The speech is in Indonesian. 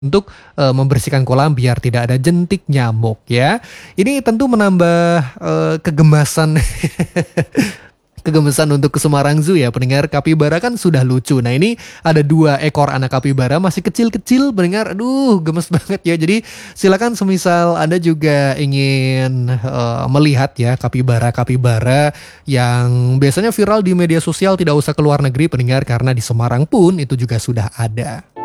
untuk, membersihkan kolam biar tidak ada jentik nyamuk ya. Ini tentu menambah, kegemasan kegemasan untuk ke Semarang Zoo ya pendengar, kapibara kan sudah lucu. Nah ini ada 2 ekor anak kapibara masih kecil-kecil pendengar, aduh gemes banget ya. Jadi silakan semisal Anda juga ingin, melihat ya kapibara-kapibara yang biasanya viral di media sosial, tidak usah ke luar negeri pendengar, karena di Semarang pun itu juga sudah ada.